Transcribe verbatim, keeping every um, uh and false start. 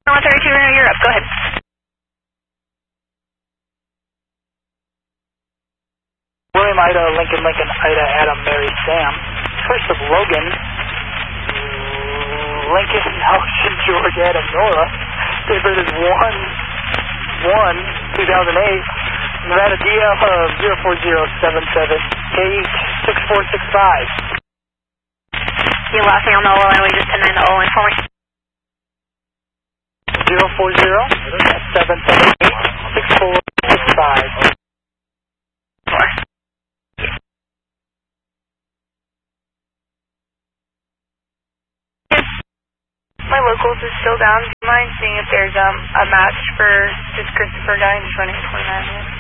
one thirty-two, you're up. Go ahead. William Ida, Lincoln, Lincoln, Ida, Adam, Mary, Sam. First of Logan, Lincoln, Nelson, George, Adam, Nora. Date of birth is one one two thousand eight. Nevada D F of zero four zero seven seven eight six four six five. You lost me on the O N, we just ten nine the O N for me. zero four zero seven seven eight six four six five. Four. My locals is still down. Do you mind seeing if there's um, a match for this Christopher guy? I'm just running twenty-nine minutes.